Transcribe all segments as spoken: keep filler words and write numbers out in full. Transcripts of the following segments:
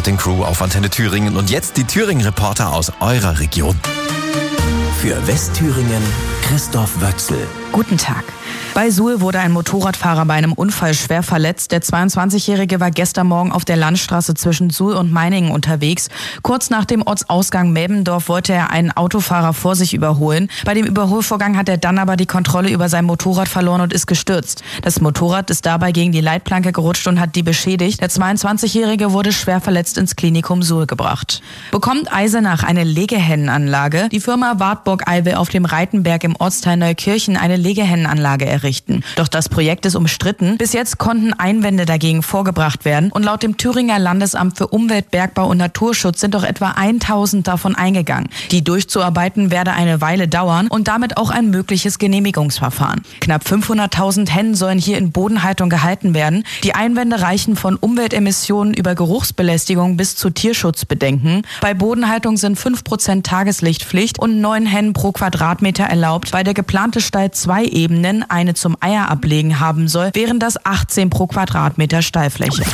Martin-Crew auf Antenne Thüringen. Und jetzt die Thüringen-Reporter aus eurer Region. Für Westthüringen Christoph Wöchsel. Guten Tag. Bei Suhl wurde ein Motorradfahrer bei einem Unfall schwer verletzt. Der zweiundzwanzigjährige war gestern Morgen auf der Landstraße zwischen Suhl und Meiningen unterwegs. Kurz nach dem Ortsausgang Melbendorf wollte er einen Autofahrer vor sich überholen. Bei dem Überholvorgang hat er dann aber die Kontrolle über sein Motorrad verloren und ist gestürzt. Das Motorrad ist dabei gegen die Leitplanke gerutscht und hat die beschädigt. Der zweiundzwanzigjährige wurde schwer verletzt ins Klinikum Suhl gebracht. Bekommt Eisenach eine Legehennenanlage? Die Firma Wartburg-Ei will auf dem Reitenberg im Ortsteil Neukirchen eine Legehennenanlage errichten. Doch das Projekt ist umstritten. Bis jetzt konnten Einwände dagegen vorgebracht werden und laut dem Thüringer Landesamt für Umwelt, Bergbau und Naturschutz sind doch etwa tausend davon eingegangen. Die durchzuarbeiten werde eine Weile dauern und damit auch ein mögliches Genehmigungsverfahren. Knapp fünfhunderttausend Hennen sollen hier in Bodenhaltung gehalten werden. Die Einwände reichen von Umweltemissionen über Geruchsbelästigung bis zu Tierschutzbedenken. Bei Bodenhaltung sind fünf Prozent Tageslichtpflicht und neun Hennen pro Quadratmeter erlaubt, weil der geplante Stall zwei Ebenen, eine zum Eier ablegen haben soll, wären das achtzehn pro Quadratmeter Stallfläche.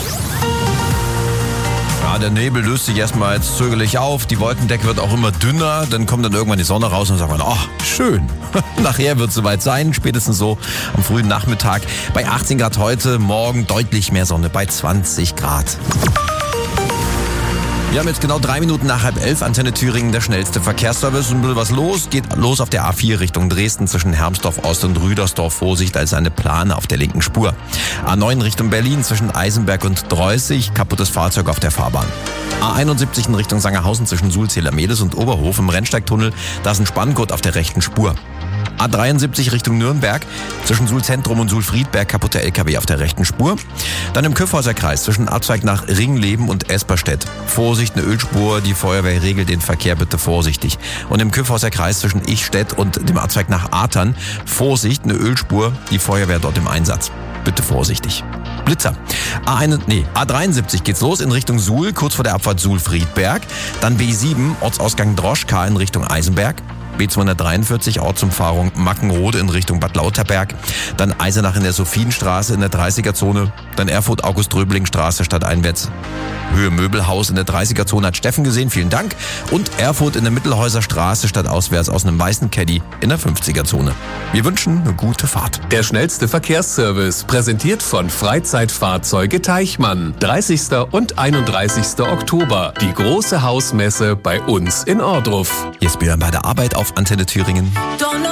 Ja, der Nebel löst sich erstmal jetzt zögerlich auf, die Wolkendecke wird auch immer dünner, dann kommt dann irgendwann die Sonne raus und sagt man, ach, schön. Nachher wird es soweit sein, spätestens so am frühen Nachmittag. Bei achtzehn Grad heute, morgen deutlich mehr Sonne, bei zwanzig Grad. Wir haben jetzt genau drei Minuten nach halb elf, Antenne Thüringen, der schnellste Verkehrsservice. Ein bisschen was los, geht los auf der A vier Richtung Dresden zwischen Hermsdorf Ost und Rüdersdorf. Vorsicht, als eine Plane auf der linken Spur. A neun Richtung Berlin zwischen Eisenberg und Dreußig, kaputtes Fahrzeug auf der Fahrbahn. A einundsiebzig in Richtung Sangerhausen zwischen Sulzheimer-Mehlis und Oberhof im Rennsteigtunnel, da ist ein Spanngurt auf der rechten Spur. A dreiundsiebzig Richtung Nürnberg, zwischen Suhl-Zentrum und Suhl-Friedberg, kaputter L K W auf der rechten Spur. Dann im Kyffhäuser Kreis zwischen Abzweig nach Ringleben und Esperstedt. Vorsicht, eine Ölspur, die Feuerwehr regelt den Verkehr, bitte vorsichtig. Und im Kyffhäuser Kreis zwischen Ichstedt und dem Abzweig nach Atern. Vorsicht, eine Ölspur, die Feuerwehr dort im Einsatz. Bitte vorsichtig. Blitzer. A eins, nee, A dreiundsiebzig geht's los in Richtung Suhl, kurz vor der Abfahrt Suhl-Friedberg. Dann B sieben, Ortsausgang Droschka in Richtung Eisenberg. B zweihundertdreiundvierzig, Ortsumfahrung Mackenrode in Richtung Bad Lauterberg. Dann Eisenach in der Sophienstraße in der dreißiger-Zone. Dann Erfurt-August-Röbling-Straße stadteinwärts. Höhe Möbelhaus in der dreißiger-Zone hat Steffen gesehen, vielen Dank. Und Erfurt in der Mittelhäuser Straße stadtauswärts aus einem weißen Caddy in der fünfziger-Zone. Wir wünschen eine gute Fahrt. Der schnellste Verkehrsservice, präsentiert von Freizeitfahrzeuge Teichmann. dreißigster und einunddreißigster Oktober. Die große Hausmesse bei uns in Ordruf. Jetzt wieder bei der Arbeit auf Antenne Thüringen.